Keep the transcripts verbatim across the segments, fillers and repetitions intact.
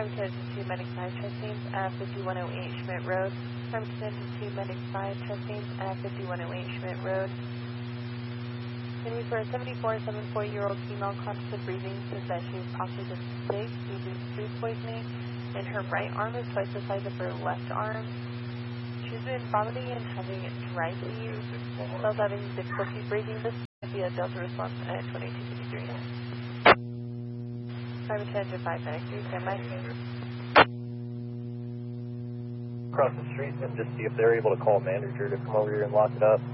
Farmington to Medic five testing at fifty-one oh eight Schmidt Road. Farmington to Medic five testing at fifty-one oh eight Schmidt Road. Going to be for a seventy-four, seventy-four-year-old female constant breathing, says that she has possibly been sick due to food poisoning, and her right arm is twice the size of her left arm. She's been vomiting and having dry feet, while having difficulty breathing. This might be a Delta response at twenty-two fifty-three. five ten to five ninety-three, stand by. Across the street and just see if they're able to call a manager to come over here and lock it up.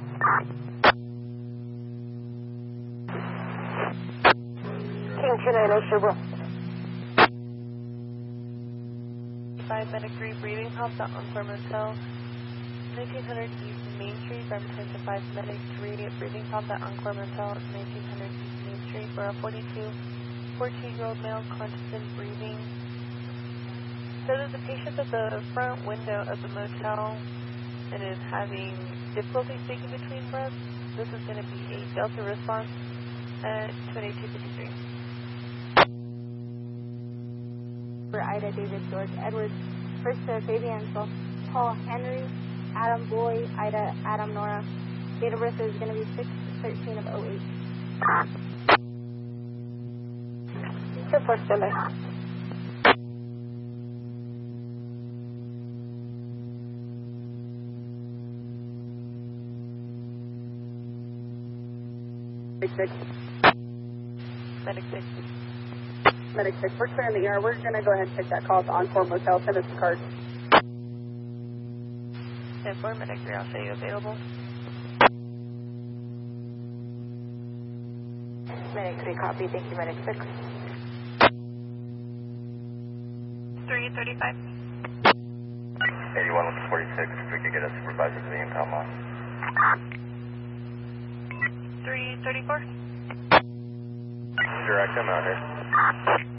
King two nine oh, Sugar. five Medic three breathing pump at Encore Motel. nineteen hundred East Main Street, Farmington to five Medic three breathing pump at Encore Motel. nineteen hundred East Main Street for a forty-two, fourteen-year-old male constant breathing. So that the patient's at the front window of the motel and is having difficulty speaking between breaths. This is going to be a Delta response at twenty-two fifty-three. For Ida, David, George, Edward, first to Fabian, so Paul, Henry, Adam, Boy, Ida, Adam, Nora. Date of birth is going to be six thirteen of oh eight. Good for standby. Medic six. Medic six. Medic six, we're clearing the air. We're going to go ahead and take that call to Encore Motel. Send us the card. ten four, Medic three, I'll show you available. Medic three, copy. Thank you, Medic six. three thirty-five. eighty-one with forty-six, if we could get a supervisor to the impound line. three thirty-four. Direct, I'm out here.